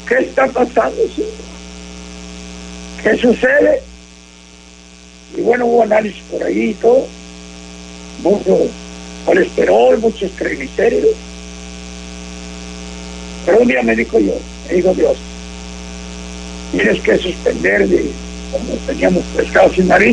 ¿qué está pasando? ¿Sí? ¿Qué sucede? Y bueno, hubo análisis por ahí y todo, mucho colesterol, muchos triglicéridos. Pero un día me dijo Dios, tienes que suspender como teníamos pescado sin nariz,